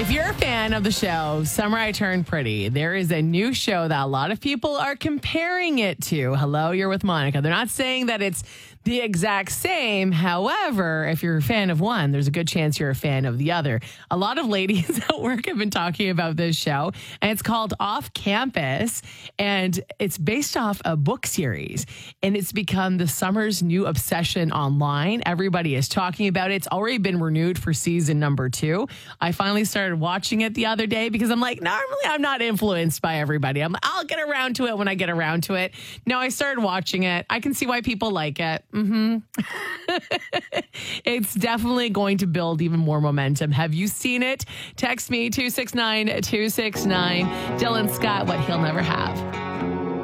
If you're a fan of the show Summer I Turned Pretty, there is a new show that a lot of people are comparing it to. Hello, you're with Monica. They're not saying that it's the exact same. However, if you're a fan of one, there's a good chance you're a fan of the other. A lot of ladies at work have been talking about this show, and it's called Off Campus, and it's based off a book series, and it's become the summer's new obsession online. Everybody is talking about it. It's already been renewed for season number 2. I finally started watching it the other day because I'm like, normally I'm not influenced by everybody. I'll get around to it when I get around to it. No, I started watching it. I can see why people like it. It's definitely going to build even more momentum. Have you seen it? Text me 269-269. Dylan Scott, what he'll never have.